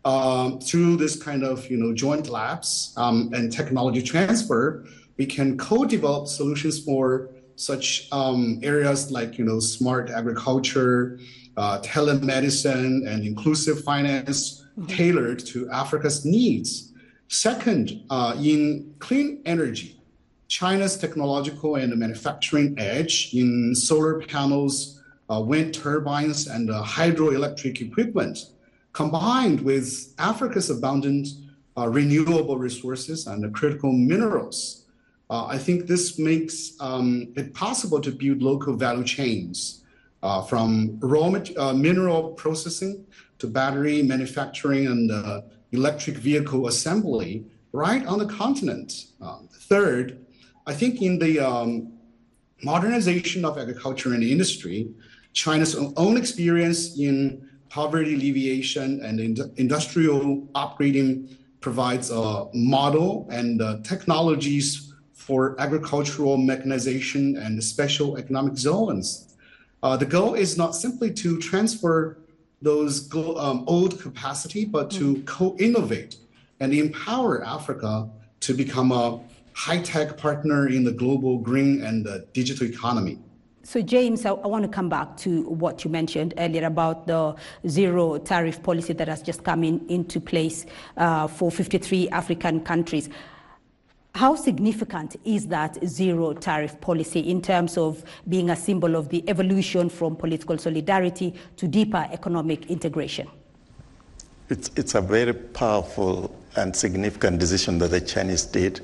through this kind of joint labs and technology transfer, we can co-develop solutions for such areas like smart agriculture, telemedicine, and inclusive finance tailored to Africa's needs. Second, in clean energy, China's technological and manufacturing edge in solar panels, wind turbines, and hydroelectric equipment, combined with Africa's abundant renewable resources and critical minerals. I think this makes it possible to build local value chains from mineral processing to battery manufacturing and electric vehicle assembly right on the continent. Third, I think in the modernization of agriculture and industry, China's own experience in poverty alleviation and industrial upgrading provides a model and technologies for agricultural mechanization and special economic zones. The goal is not simply to transfer those old capacity, but to co-innovate and empower Africa to become a high-tech partner in the global green and digital economy. So, James, I want to come back to what you mentioned earlier about the zero tariff policy that has just come into place for 53 African countries. How significant is that zero tariff policy in terms of being a symbol of the evolution from political solidarity to deeper economic integration? It's a very powerful and significant decision that the Chinese did.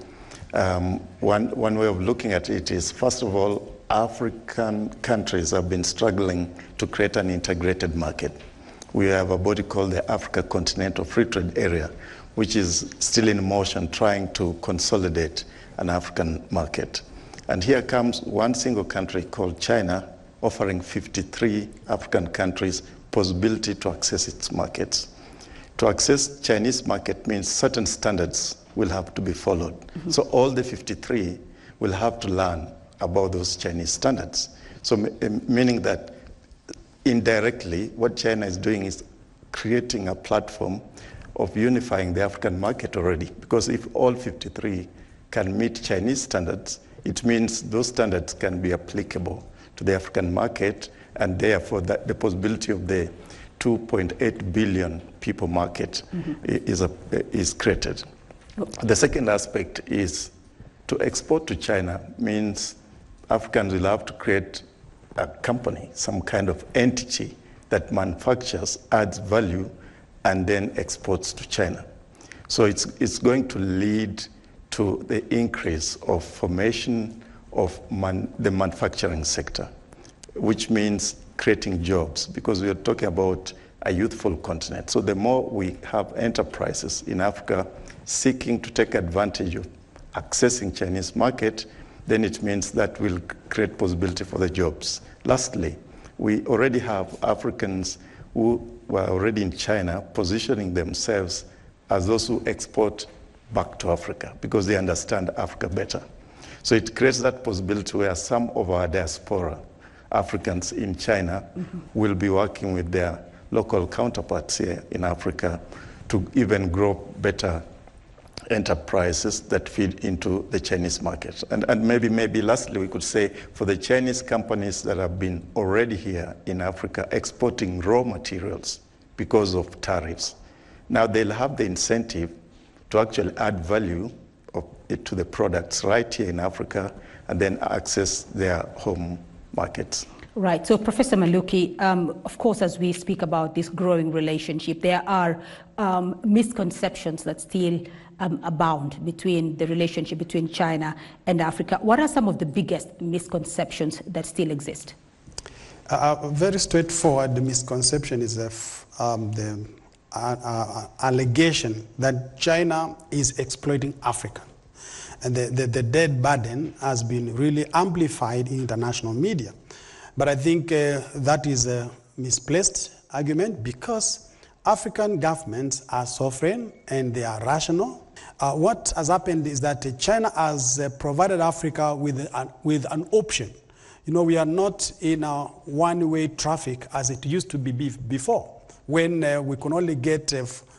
One way of looking at it is, first of all, African countries have been struggling to create an integrated market. We have a body called the Africa Continental Free Trade Area, which is still in motion, trying to consolidate an African market. And here comes one single country called China, offering 53 African countries possibility to access its markets. To access Chinese market means certain standards will have to be followed. So all the 53 will have to learn about those Chinese standards. So meaning that indirectly, what China is doing is creating a platform of unifying the African market already. Because if all 53 can meet Chinese standards, it means those standards can be applicable to the African market, and therefore the possibility of the 2.8 billion people market is created. The second aspect is to export to China means Africans will have to create a company, some kind of entity that manufactures, adds value, and then exports to China. So it's going to lead to the increase of formation of the manufacturing sector, which means creating jobs, because we are talking about a youthful continent. So the more we have enterprises in Africa seeking to take advantage of accessing Chinese market, then it means that will create possibility for the jobs. Lastly, we already have Africans who were already in China positioning themselves as those who export back to Africa because they understand Africa better. So it creates that possibility where some of our diaspora Africans in China will be working with their local counterparts here in Africa to even grow better enterprises that feed into the Chinese market. And maybe lastly, we could say for the Chinese companies that have been already here in Africa exporting raw materials because of tariffs, now they'll have the incentive to actually add value to the products right here in Africa and then access their home markets. Right. So, Professor Maluki, of course, as we speak about this growing relationship, there are misconceptions that still abound between the relationship between China and Africa. What are some of the biggest misconceptions that still exist? Very straightforward. The misconception is the allegation that China is exploiting Africa. And the debt burden has been really amplified in international media. But I think that is a misplaced argument because African governments are sovereign and they are rational. What has happened is that China has provided Africa with an option. You know, we are not in a one-way traffic as it used to be before, when we could only get